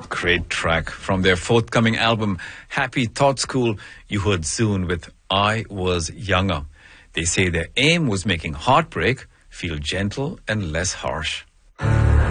Great track from their forthcoming album, Happy Thought School. You heard Zoon with I Was Younger. They say their aim was making heartbreak feel gentle and less harsh.